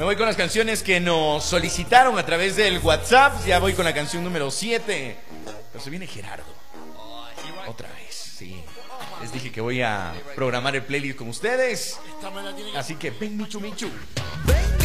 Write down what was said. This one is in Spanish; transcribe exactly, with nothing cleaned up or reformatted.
Me voy con las canciones que nos solicitaron a través del WhatsApp. Ya voy con la canción número siete. Pero se viene Gerardo. Otra vez, sí. Les dije que voy a programar el playlist con ustedes. Así que ven, Michu Michu.